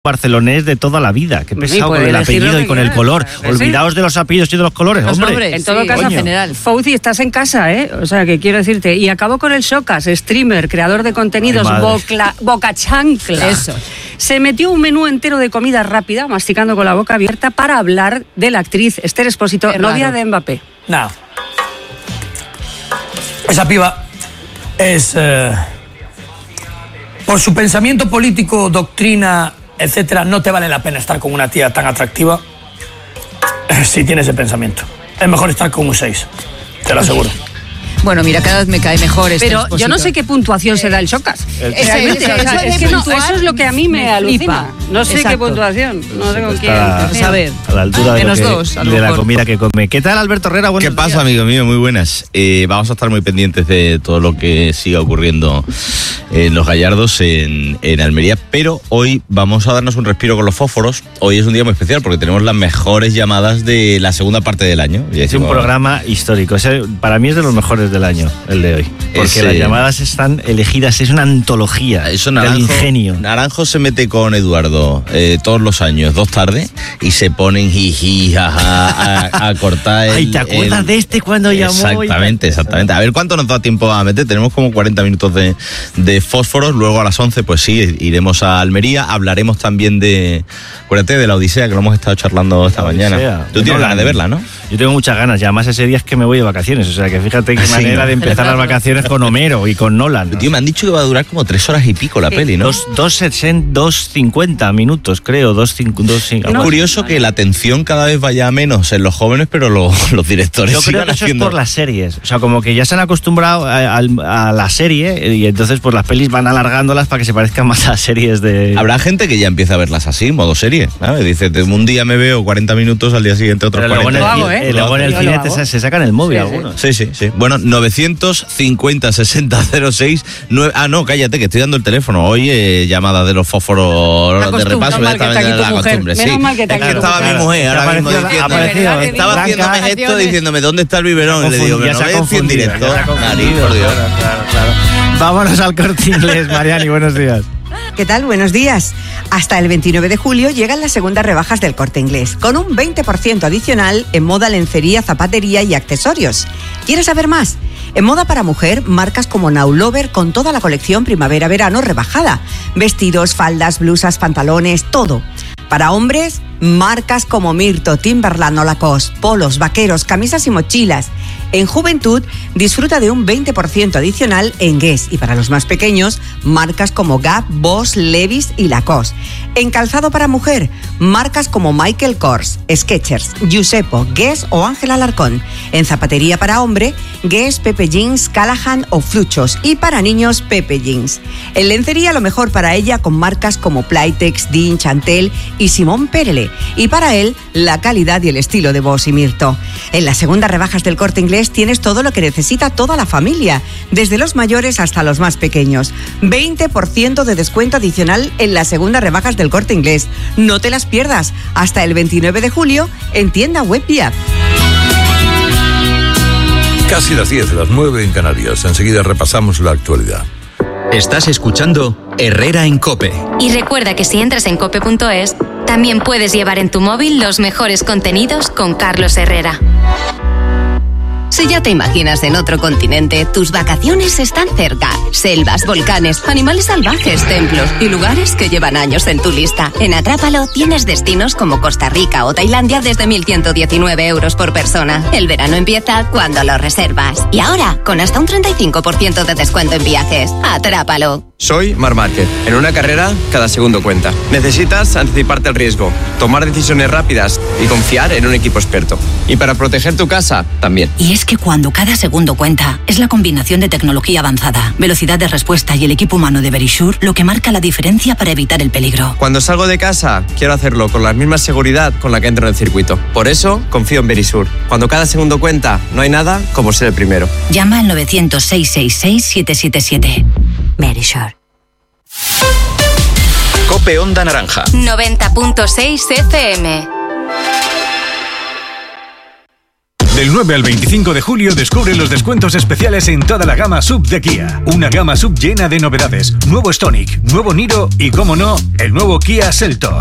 barcelonés de toda la vida. Qué pesado con el apellido y con el color. Olvidaos de los apellidos y de los colores, hombre. En todo caso, general. Fauci, estás en casa, ¿eh? O sea, que quiero decirte. Y acabó con el Shocas, streamer, creador de contenidos, Boca Chancla. Eso. Se metió un menú entero de comida rápida, masticando con la boca abierta, para hablar de la actriz Esther Expósito, novia de Mbappé. No. Esa piba es... por su pensamiento político, doctrina, etcétera, no te vale la pena estar con una tía tan atractiva si tienes ese pensamiento. Es mejor estar con un 6, te lo aseguro. Bueno, mira, cada vez me cae mejor. Pero yo no sé qué puntuación se da el Shocas. Realmente, eso es lo que a mí me alucina. No sé qué puntuación. No sé con quién. A ver, a la altura de, de la comida que come. ¿Qué tal, Alberto Herrera? Buenos ¿Qué pasa, días. amigo mío? Muy buenas. Vamos a estar muy pendientes de todo lo que siga ocurriendo en Los Gallardos, en Almería, pero hoy vamos a darnos un respiro con los fósforos. Hoy es un día muy especial porque tenemos las mejores llamadas de la segunda parte del año. Es un programa histórico. Para mí es de los mejores del año, el de hoy. Porque las llamadas están elegidas, es una antología del ingenio. Naranjo se mete con Eduardo todos los años, 2 tardes, y se ponen jiji, jaja, a cortar el... Ay, ¿te acuerdas de este cuando llamó? Exactamente. A ver cuánto nos da tiempo a meter. Tenemos como 40 minutos de fósforos. Luego a las 11, pues sí, iremos a Almería. Hablaremos también acuérdate, de la Odisea, que lo hemos estado charlando esta mañana. Tú tienes ganas de verla, ¿no? Yo tengo muchas ganas, y además ese día es que me voy de vacaciones. O sea, que fíjate qué manera de empezar las vacaciones con Homero y con Nolan, ¿no? Tío, me han dicho que va a durar como 3 horas y pico la peli, ¿no? 2:50 minutos, creo. 2:50. Es curioso que la atención cada vez vaya a menos en los jóvenes, pero los directores yo creo que eso es por las series. O sea, como que ya se han acostumbrado a la serie, y entonces pues las pelis van alargándolas para que se parezcan más a series de... Habrá gente que ya empieza a verlas así, modo serie, ¿sabes? Dice, un día me veo 40 minutos, al día siguiente otros 40. Luego en el cine se sacan el móvil algunos. Sí. Bueno, 950-60-06... no, cállate, que estoy dando el teléfono. Hoy llamada de los fósforos de repaso. Menos mal que estaba mi mujer ahora mismo diciendo... Estaba haciéndome gesto diciéndome, ¿dónde está el biberón? Y le digo, que no ves en directo. Nariz, por Dios. Claro. Vámonos al Corte Inglés, Mariani, buenos días. ¿Qué tal? Buenos días. Hasta el 29 de julio llegan las segundas rebajas del Corte Inglés, con un 20% adicional en moda, lencería, zapatería y accesorios. ¿Quieres saber más? En moda para mujer, marcas como Now Lover con toda la colección primavera-verano rebajada. Vestidos, faldas, blusas, pantalones, todo. Para hombres, marcas como Mirto, Timberland o Lacoste, polos, vaqueros, camisas y mochilas. En juventud, disfruta de un 20% adicional en Guess. Y para los más pequeños, marcas como Gap, Boss, Levi's y Lacoste. En calzado para mujer, marcas como Michael Kors, Skechers, Giuseppe, Guess o Ángel Alarcón. En zapatería para hombre, Guess, Pepe Jeans, Callahan o Fluchos. Y para niños, Pepe Jeans. En lencería, lo mejor para ella con marcas como Playtex, Dean, Chantel y Simón Perele. Y para él, la calidad y el estilo de Boss y Mirto. En las segundas rebajas del Corte Inglés tienes todo lo que necesita toda la familia, desde los mayores hasta los más pequeños. 20% de descuento adicional en las segundas rebajas del Corte Inglés. No te las pierdas, hasta el 29 de julio en tienda web y app. Casi las 10, las 9 en Canarias. Enseguida repasamos la actualidad. Estás escuchando Herrera en COPE. Y recuerda que si entras en cope.es, también puedes llevar en tu móvil los mejores contenidos con Carlos Herrera. Si ya te imaginas en otro continente, tus vacaciones están cerca. Selvas, volcanes, animales salvajes, templos y lugares que llevan años en tu lista. En Atrápalo tienes destinos como Costa Rica o Tailandia desde 1.119 euros por persona. El verano empieza cuando lo reservas. Y ahora, con hasta un 35% de descuento en viajes. Atrápalo. Soy Marc Márquez. En una carrera, cada segundo cuenta. Necesitas anticiparte al riesgo, tomar decisiones rápidas y confiar en un equipo experto. Y para proteger tu casa, también. Y es que cuando cada segundo cuenta, es la combinación de tecnología avanzada, velocidad de respuesta y el equipo humano de Verisure lo que marca la diferencia para evitar el peligro. Cuando salgo de casa, quiero hacerlo con la misma seguridad con la que entro en el circuito. Por eso, confío en Verisure. Cuando cada segundo cuenta, no hay nada como ser el primero. Llama al 900-666-777. Verisure. COPE Onda Naranja. 90.6 FM. Del 9 al 25 de julio descubre los descuentos especiales en toda la gama SUV de Kia. Una gama SUV llena de novedades. Nuevo Stonic, nuevo Niro y, como no, el nuevo Kia Seltos.